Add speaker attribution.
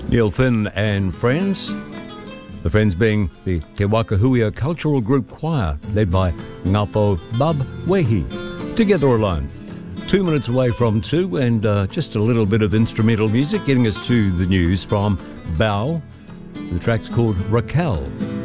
Speaker 1: Neil Finn and Friends. The Friends being the Te Wakahuia Cultural Group Choir, led by Ngapo Bab Wehi. Together Alone. 2 minutes away from 2, and just a little bit of instrumental music getting us to the news from Bao. The track's called Raquel.